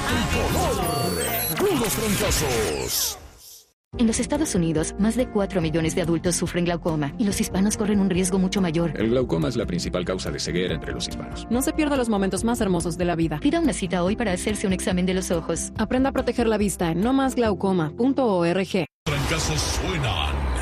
Puros trancazos. En los Estados Unidos, más de 4 millones de adultos sufren glaucoma y los hispanos corren un riesgo mucho mayor. El glaucoma es la principal causa de ceguera entre los hispanos. No se pierda los momentos más hermosos de la vida. Pida una cita hoy para hacerse un examen de los ojos. Aprenda a proteger la vista en nomasglaucoma.org. Trancazos suenan.